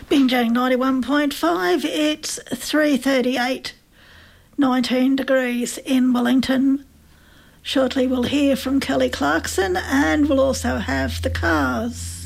Binjang 91.5, it's 3:38, 19 degrees in Wellington. Shortly we'll hear from Kelly Clarkson and we'll also have the cars.